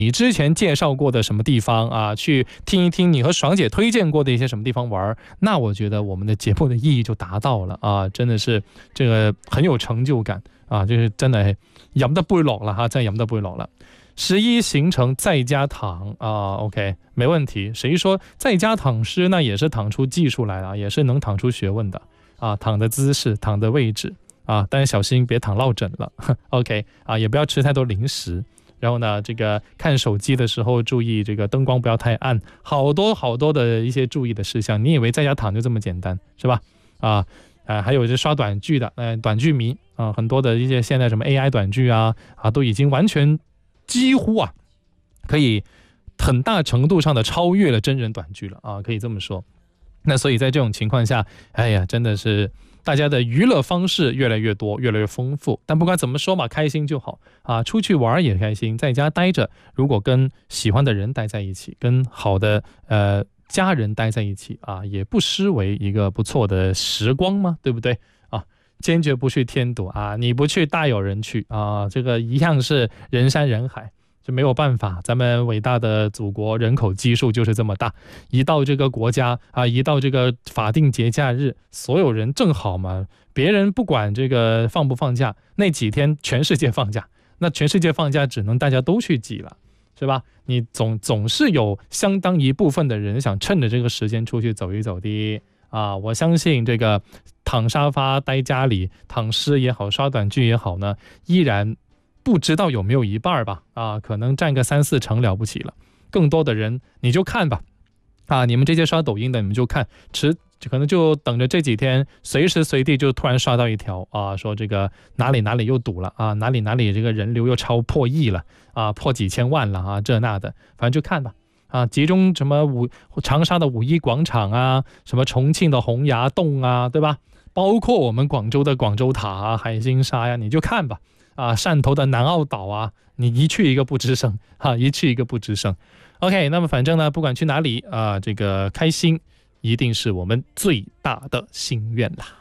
你之前介绍过的什么地方啊，去听一听你和爽姐推荐过的一些什么地方玩，那我觉得我们的节目的意义就达到了啊，真的是这个很有成就感啊，就是真的飲得杯落了哈，真係飲得杯落了。11行程在家躺啊 ，OK， 没问题。谁说在家躺尸那也是躺出技术来了，也是能躺出学问的啊，躺的姿势，躺的位置啊，但是小心别躺落枕了，OK 啊，也不要吃太多零食。然后呢，这个看手机的时候注意这个灯光不要太暗，好多好多的一些注意的事项。你以为在家躺就这么简单是吧？还有这刷短剧的，短剧迷啊，很多的一些现在什么 AI 短剧啊，都已经完全几乎啊，可以很大程度上的超越了真人短剧了啊，可以这么说。那所以在这种情况下，哎呀，真的是大家的娱乐方式越来越多，越来越丰富。但不管怎么说嘛，开心就好啊，出去玩也开心，在家待着，如果跟喜欢的人待在一起，跟好的家人待在一起啊，也不失为一个不错的时光嘛，对不对啊？坚决不去添堵啊，你不去大有人去啊，这个一样是人山人海。就没有办法，咱们伟大的祖国人口基数就是这么大，一到这个国家啊，一到这个法定节假日，所有人正好嘛，别人不管这个放不放假，那几天全世界放假，那全世界放假只能大家都去挤了，是吧？你总是有相当一部分的人想趁着这个时间出去走一走的啊，我相信这个躺沙发待家里，躺尸也好，刷短剧也好呢，依然不知道有没有一半吧啊，可能占个3-4成了不起了。更多的人你就看吧啊，你们这些刷抖音的你们就看，可能就等着这几天随时随地就突然刷到一条啊，说这个哪里哪里又堵了啊，哪里哪里这个人流又超破亿了啊，破几千万了啊，这那的，反正就看吧啊，集中什么长沙的五一广场啊，什么重庆的洪崖洞啊，对吧？包括我们广州的广州塔啊、海心沙呀，你就看吧。啊，汕头的南澳岛啊，你一去一个不吱声啊，一去一个不吱声。OK， 那么反正呢，不管去哪里啊，这个开心一定是我们最大的心愿啦。